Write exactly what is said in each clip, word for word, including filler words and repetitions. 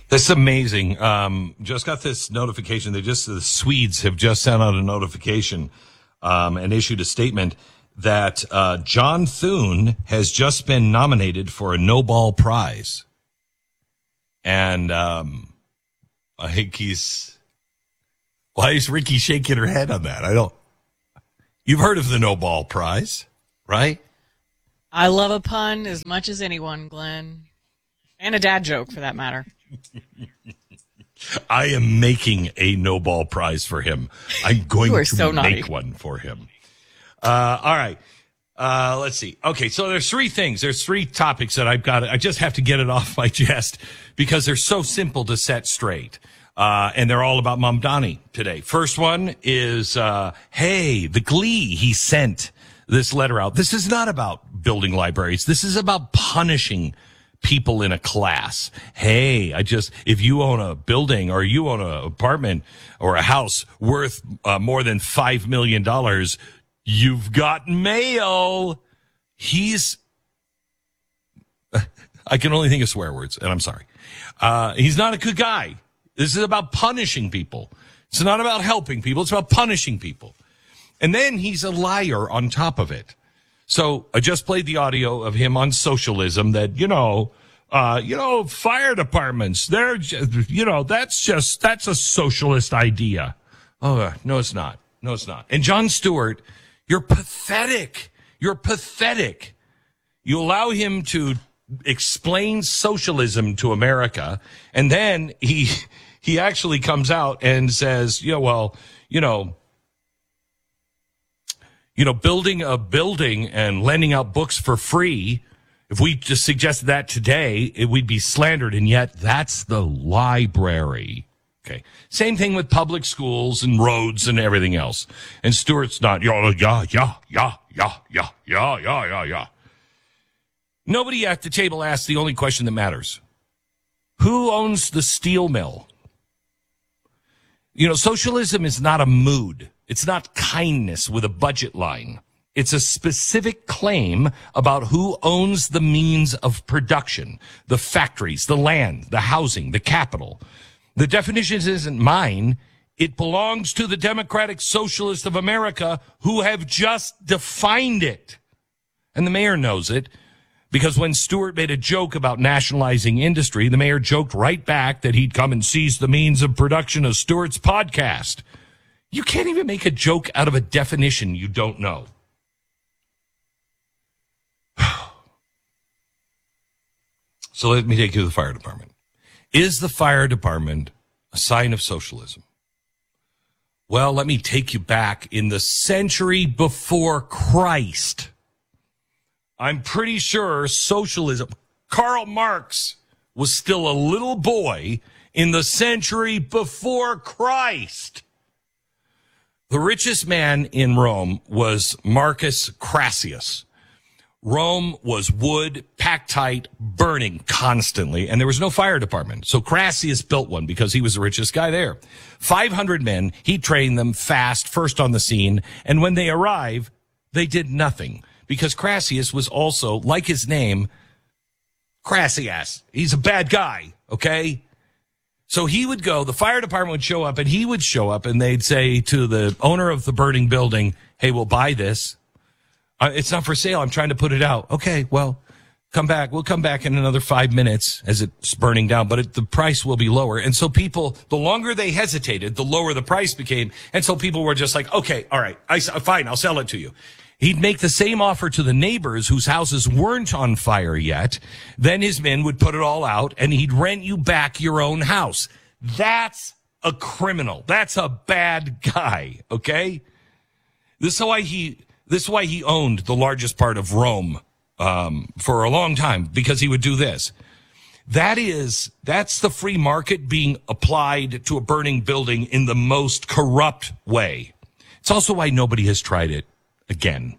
That's amazing. Um, just got this notification. They just the Swedes have just sent out a notification um, and issued a statement that uh, John Thune has just been nominated for a Nobel Prize, and um, I think he's. Why is Ricky shaking her head on that? I don't. You've heard of the Nobel Prize, right? I love a pun as much as anyone, Glenn, and a dad joke for that matter. I am making a Nobel Prize for him. I'm going to so make naughty. one for him. Uh, all right. Uh, let's see. Okay. So there's three things. There's three topics that I've got. I just have to get it off my chest because they're so simple to set straight. Uh, and they're all about Mamdani today. First one is, uh, hey, the Glee, he sent this letter out. This is not about building libraries. This is about punishing people in a class. Hey, I just, if you own a building or you own an apartment or a house worth uh, more than five million dollars, you've got mail. He's, I can only think of swear words, and I'm sorry. Uh, he's not a good guy. This is about punishing people. It's not about helping people. It's about punishing people. And then he's a liar on top of it. So I just played the audio of him on socialism that, you know, uh, you know, fire departments, they're, just, you know, that's just, that's a socialist idea. Oh, uh, no, it's not. No, it's not. And Jon Stewart, you're pathetic. You're pathetic. You allow him to explain socialism to America, and then he, he actually comes out and says, yeah, well, you know, You know, building a building and lending out books for free, if we just suggested that today, it, we'd be slandered. And yet that's the library. Okay. Same thing with public schools and roads and everything else. And Stewart's not, yeah, yeah, yeah, yeah, yeah, yeah, yeah, yeah, yeah, yeah. Nobody at the table asks the only question that matters. Who owns the steel mill? You know, socialism is not a mood. It's not kindness with a budget line. It's a specific claim about who owns the means of production, the factories, the land, the housing, the capital. The definition isn't mine. It belongs to the Democratic Socialists of America who have just defined it. And the mayor knows it because when Stewart made a joke about nationalizing industry, the mayor joked right back that he'd come and seize the means of production of Stewart's podcast. You can't even make a joke out of a definition you don't know. So let me take you to the fire department. Is the fire department a sign of socialism? Well, let me take you back in the century before Christ. I'm pretty sure socialism, Karl Marx was still a little boy in the century before Christ. The richest man in Rome was Marcus Crassus. Rome was wood, packed tight, burning constantly, and there was no fire department. So Crassus built one because he was the richest guy there. five hundred men, he trained them fast, first on the scene, and when they arrive, they did nothing because Crassus was also, like his name, Crassus. He's a bad guy, okay? So he would go, the fire department would show up, and he would show up, and they'd say to the owner of the burning building, hey, we'll buy this. Uh, it's not for sale. I'm trying to put it out. Okay, well, come back. We'll come back in another five minutes as it's burning down, but it, the price will be lower. And so people, the longer they hesitated, the lower the price became. And so people were just like, okay, all right, I, fine, I'll sell it to you. He'd make the same offer to the neighbors whose houses weren't on fire yet. Then his men would put it all out, and he'd rent you back your own house. That's a criminal. That's a bad guy, okay? This is why he, this is why he owned the largest part of Rome um, for a long time, because he would do this. That is, that's the free market being applied to a burning building in the most corrupt way. It's also why nobody has tried it again.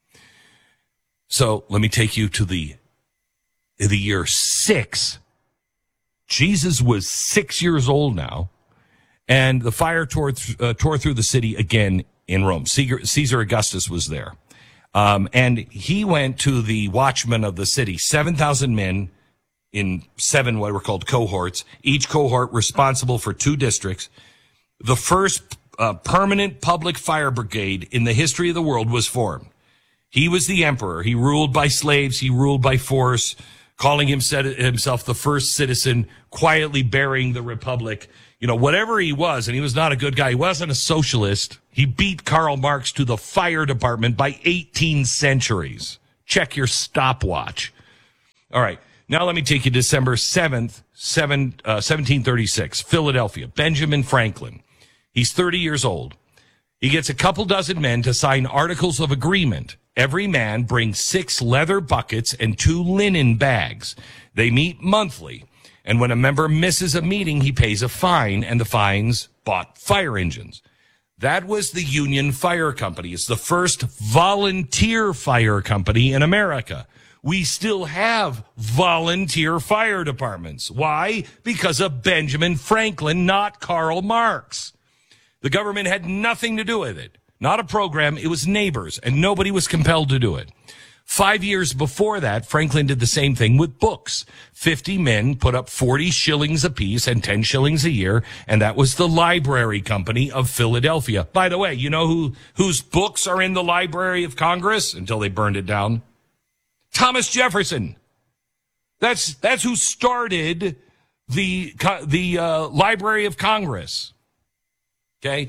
So let me take you to the the year six. Jesus was six years old now, and the fire tore, th- uh, tore through the city again in Rome. Caesar, Caesar Augustus was there. Um, and he went to the watchmen of the city, seven thousand men in seven what were called cohorts, each cohort responsible for two districts. The first uh, permanent public fire brigade in the history of the world was formed. He was the emperor. He ruled by slaves. He ruled by force, calling himself the first citizen, quietly burying the republic. You know, whatever he was, and he was not a good guy. He wasn't a socialist. He beat Karl Marx to the fire department by eighteen centuries. Check your stopwatch. All right. Now let me take you to December seventh, seventeen thirty-six, Philadelphia. Benjamin Franklin. He's thirty years old. He gets a couple dozen men to sign articles of agreement. Every man brings six leather buckets and two linen bags. They meet monthly. And when a member misses a meeting, he pays a fine, and the fines bought fire engines. That was the Union Fire Company. It's the first volunteer fire company in America. We still have volunteer fire departments. Why? Because of Benjamin Franklin, not Karl Marx. The government had nothing to do with it. Not a program. It was neighbors, and nobody was compelled to do it. Five years before that, Franklin did the same thing with books. Fifty men put up forty shillings apiece and ten shillings a year, and that was the Library Company of Philadelphia. By the way, you know who whose books are in the Library of Congress until they burned it down? Thomas Jefferson. That's that's who started the the uh, Library of Congress. Okay.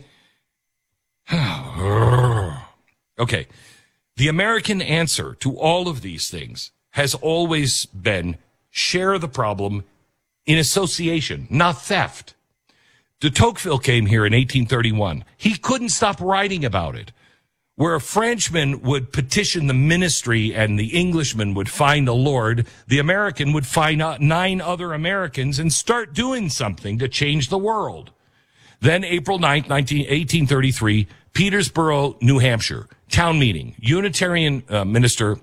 Okay. The American answer to all of these things has always been share the problem in association, not theft. De Tocqueville came here in eighteen thirty-one. He couldn't stop writing about it. Where a Frenchman would petition the ministry and the Englishman would find the Lord, the American would find nine other Americans and start doing something to change the world. Then April ninth, eighteen thirty-three, Petersboro, New Hampshire, town meeting. Unitarian uh, minister,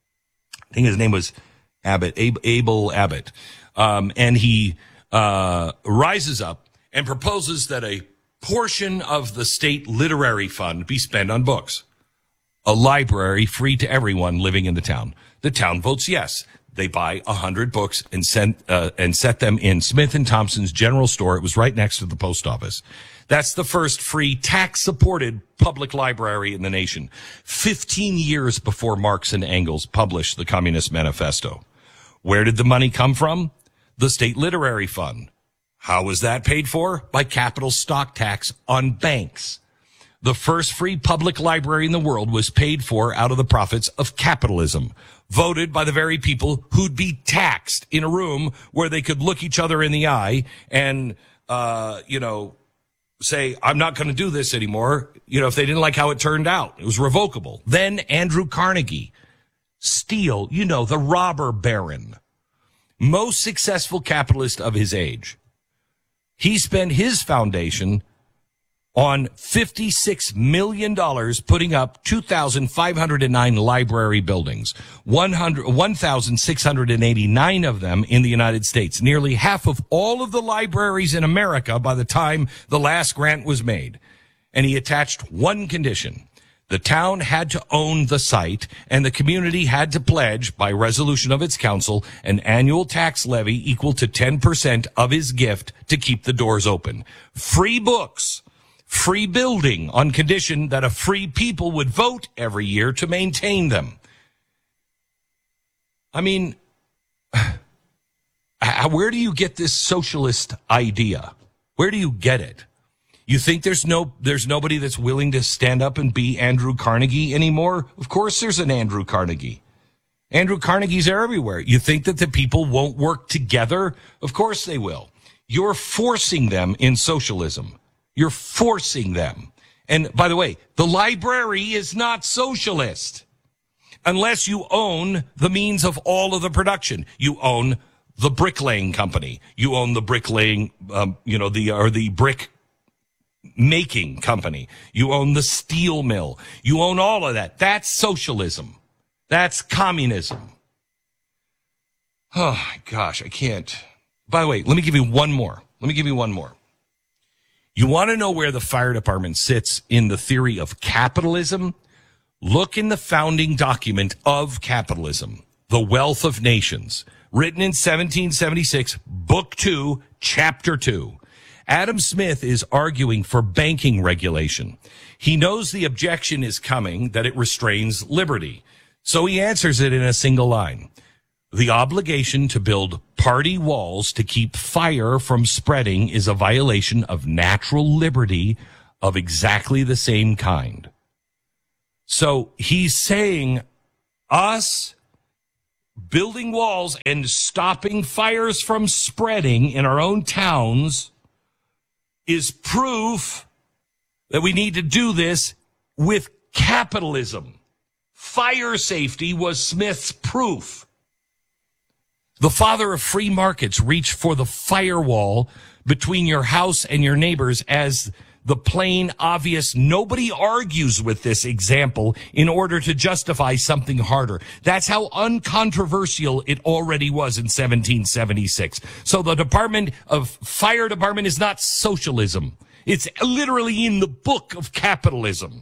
I think his name was Abbott, Ab- Abel Abbott, um, and he uh, rises up and proposes that a portion of the state literary fund be spent on books. A library free to everyone living in the town. The town votes yes. They buy a hundred books and send uh, and set them in Smith and Thompson's general store. It was right next to the post office. That's the first free tax-supported public library in the nation. Fifteen years before Marx and Engels published the Communist Manifesto. Where did the money come from? The State Literary Fund. How was that paid for? By capital stock tax on banks. The first free public library in the world was paid for out of the profits of capitalism, voted by the very people who'd be taxed in a room where they could look each other in the eye and, uh, you know, say, I'm not going to do this anymore. You know, if they didn't like how it turned out, it was revocable. Then Andrew Carnegie, Steele, you know, the robber baron, most successful capitalist of his age. He spent his foundation on fifty-six million dollars putting up two thousand five hundred nine library buildings, one thousand six hundred eighty-nine of them in the United States, nearly half of all of the libraries in America by the time the last grant was made. And he attached one condition. The town had to own the site, and the community had to pledge, by resolution of its council, an annual tax levy equal to ten percent of his gift to keep the doors open. Free books. Free building on condition that a free people would vote every year to maintain them. I mean, where do you get this socialist idea? Where do you get it? You think there's no, there's nobody that's willing to stand up and be Andrew Carnegie anymore? Of course there's an Andrew Carnegie. Andrew Carnegies are everywhere. You think that the people won't work together? Of course they will. You're forcing them in socialism. You're forcing them. And by the way, the library is not socialist unless you own the means of all of the production. You own the bricklaying company. You own the bricklaying, um, you know, the, or the brick making company. You own the steel mill. You own all of that. That's socialism. That's communism. Oh my gosh, I can't. By the way, let me give you one more. Let me give you one more. You want to know where the fire department sits in the theory of capitalism? Look in the founding document of capitalism, The Wealth of Nations, written in seventeen seventy-six, Book two, Chapter two. Adam Smith is arguing for banking regulation. He knows the objection is coming, that it restrains liberty. So he answers it in a single line. The obligation to build party walls to keep fire from spreading is a violation of natural liberty of exactly the same kind. So he's saying us building walls and stopping fires from spreading in our own towns is proof that we need to do this with capitalism. Fire safety was Smith's proof. The father of free markets reached for the firewall between your house and your neighbors as the plain, obvious, nobody argues with this example in order to justify something harder. That's how uncontroversial it already was in seventeen seventy-six. So the Department of Fire Department is not socialism. It's literally in the book of capitalism.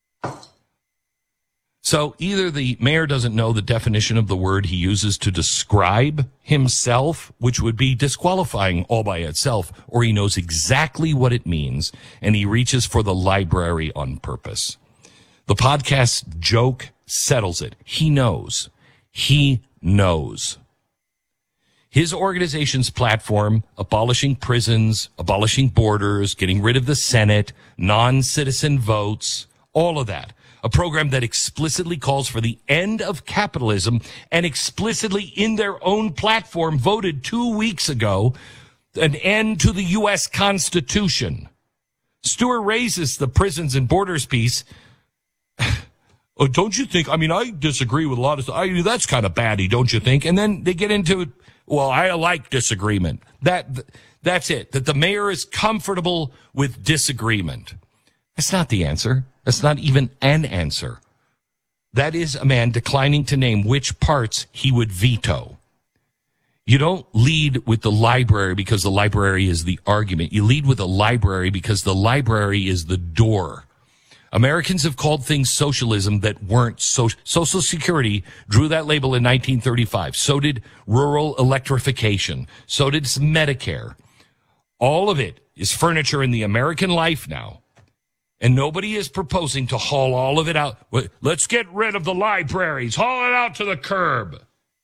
So either the mayor doesn't know the definition of the word he uses to describe himself, which would be disqualifying all by itself, or he knows exactly what it means, and he reaches for the library on purpose. The podcast joke settles it. He knows. He knows. His organization's platform, abolishing prisons, abolishing borders, getting rid of the Senate, non-citizen votes, all of that. A program that explicitly calls for the end of capitalism and explicitly in their own platform voted two weeks ago an end to the U S Constitution. Stewart raises the prisons and borders piece. Oh, don't you think? I mean, I disagree with a lot of stuff. I, that's kind of batty, don't you think? And then they get into, well, I like disagreement. That That's it, that the mayor is comfortable with disagreement. That's not the answer. That's not even an answer. That is a man declining to name which parts he would veto. You don't lead with the library because the library is the argument. You lead with the library because the library is the door. Americans have called things socialism that weren't so. Social Security drew that label in nineteen thirty-five. So did rural electrification. So did Medicare. All of it is furniture in the American life now. And nobody is proposing to haul all of it out. Let's get rid of the libraries. Haul it out to the curb.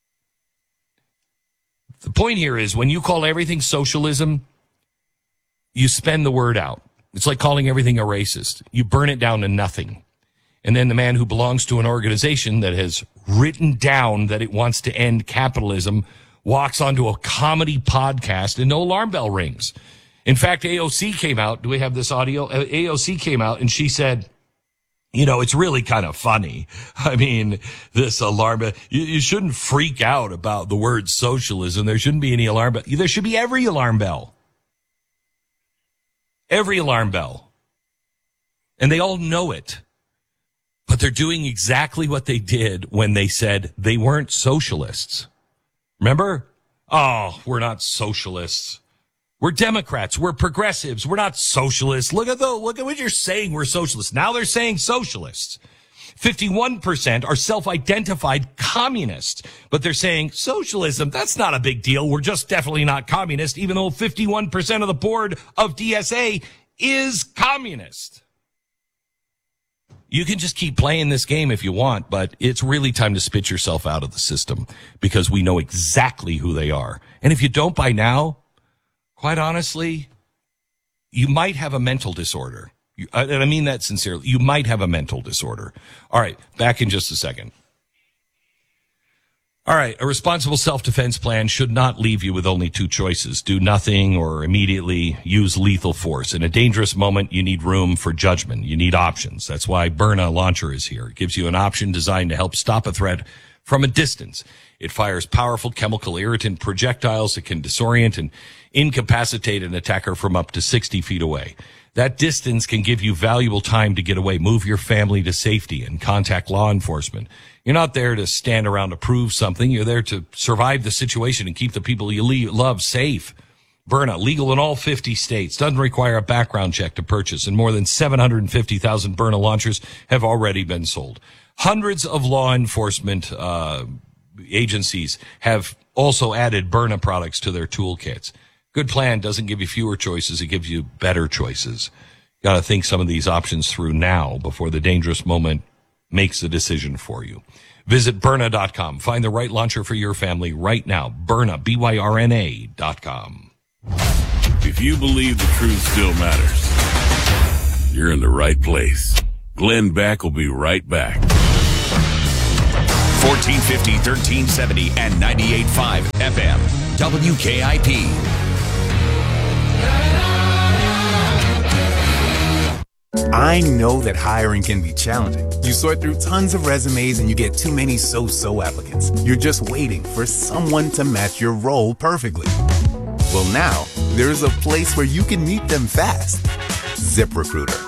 The point here is when you call everything socialism, you spend the word out. It's like calling everything a racist. You burn it down to nothing. And then the man who belongs to an organization that has written down that it wants to end capitalism walks onto a comedy podcast and no alarm bell rings. In fact, A O C came out. Do we have this audio? A O C came out and she said, you know, it's really kind of funny. I mean, this alarm bell, you, you shouldn't freak out about the word socialism. There shouldn't be any alarm bell. There should be every alarm bell. Every alarm bell. And they all know it. But they're doing exactly what they did when they said they weren't socialists. Remember? Oh, we're not socialists. We're Democrats. We're progressives. We're not socialists. Look at the, look at what you're saying. We're socialists. Now they're saying socialists. fifty-one percent are self-identified communists, but they're saying socialism, that's not a big deal. We're just definitely not communist, even though fifty-one percent of the board of D S A is communist. You can just keep playing this game if you want, but it's really time to spit yourself out of the system because we know exactly who they are. And if you don't by now, quite honestly, you might have a mental disorder. You, and I mean that sincerely. You might have a mental disorder. All right, back in just a second. All right, a responsible self-defense plan should not leave you with only two choices. Do nothing or immediately use lethal force. In a dangerous moment, you need room for judgment. You need options. That's why Byrna Launcher is here. It gives you an option designed to help stop a threat from a distance. It fires powerful chemical irritant projectiles that can disorient and incapacitate an attacker from up to sixty feet away. That distance can give you valuable time to get away, move your family to safety, and contact law enforcement. You're not there to stand around to prove something. You're there to survive the situation and keep the people you love safe. Byrna, legal in all fifty states, doesn't require a background check to purchase, and more than seven hundred fifty thousand Byrna launchers have already been sold. Hundreds of law enforcement uh agencies have also added Byrna products to their toolkits. Good plan doesn't give you fewer choices. It gives you better choices. Got to think some of these options through now before the dangerous moment makes a decision for you. Visit Byrna dot com. Find the right launcher for your family right now. Byrna, B Y R N A dot com. If you believe the truth still matters, you're in the right place. Glenn Beck will be right back. fourteen fifty, thirteen seventy, and ninety-eight point five F M. W K I P. I know that hiring can be challenging. You sort through tons of resumes and you get too many so-so applicants. You're just waiting for someone to match your role perfectly. Well, now, there's a place where you can meet them fast. ZipRecruiter.